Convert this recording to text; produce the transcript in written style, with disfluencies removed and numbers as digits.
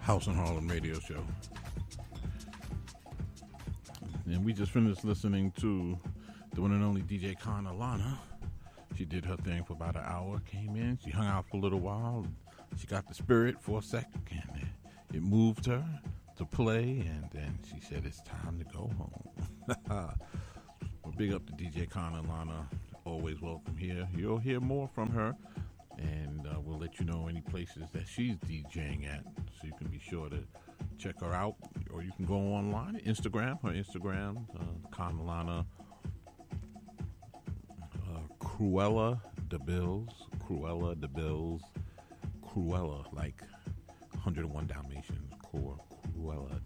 House and Harlem radio show. And we just finished listening to the one and only DJ Khan Alana. She did her thing for about an hour, came in, she hung out for a little while, she got the spirit for a second, and it moved her to play, and then she said it's time to go home. Well, big up to DJ Khan Alana, always welcome here. You'll hear more from her, and we'll let you know any places that she's DJing at, so you can be sure to check her out, or you can go online, Instagram, her Instagram, Khan Alana, Cruella de Bills, like 101 Dalmatians, Cruella